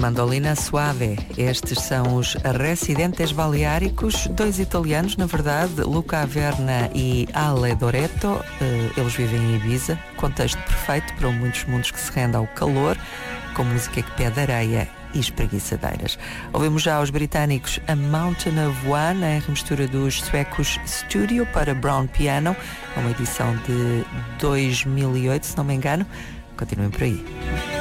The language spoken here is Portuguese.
Mandolina Suave. Estes são os Residentes Baleáricos, dois italianos, na verdade, Luca Averna e Ale Doreto. Eles vivem em Ibiza, contexto perfeito para muitos mundos que se rendem ao calor, com música que pede areia e espreguiçadeiras. Ouvimos já os britânicos A Mountain of One, em remistura dos suecos Studio para Brown Piano, uma edição de 2008, se não me engano. Continuem por aí.